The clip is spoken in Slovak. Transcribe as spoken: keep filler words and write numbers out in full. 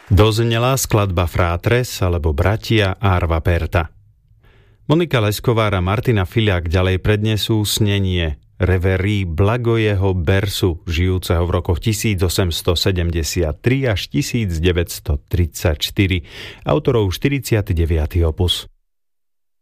Doznela skladba Fratres alebo Bratia Arva Perta. Monika Lesková a Martina Filiak ďalej prednesú snenie Reverie Blagojeho Bersu, žijúceho v rokoch tisícosemstosedemdesiattri až tisícdeväťstotridsaťštyri, autorov štyridsiaty deviaty opus.